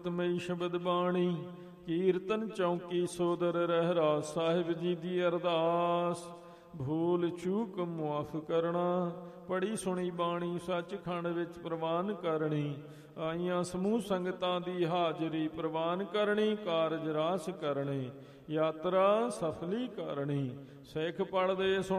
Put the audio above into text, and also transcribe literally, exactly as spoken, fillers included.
ਤਮਈ ਸ਼ਬਦ ਬਾਣੀ ਕੀਰਤਨ ਚੌਂਕੀ ਸੋਦਰ ਰਹਿਰਾਸ ਸਾਹਿਬ ਜੀ ਦੀ ਅਰਦਾਸ। ਭੂਲ ਚੂਕ ਮੁਆਫ ਕਰਨਾ, ਪੜੀ ਸੁਣੀ ਬਾਣੀ ਸੱਚਖੰਡ ਵਿੱਚ ਪ੍ਰਵਾਨ ਕਰਨੀ। ਆਈਆਂ ਸਮੂਹ ਸੰਗਤਾਂ ਦੀ ਹਾਜ਼ਰੀ ਪ੍ਰਵਾਨ ਕਰਨੀ, ਕਾਰਜ ਰਾਸ ਕਰਨੇ, ਯਾਤਰਾ ਸਫਲੀ ਕਰਨੀ। ਸਿੱਖ ਪੜ੍ਹਦੇ ਸੁਣ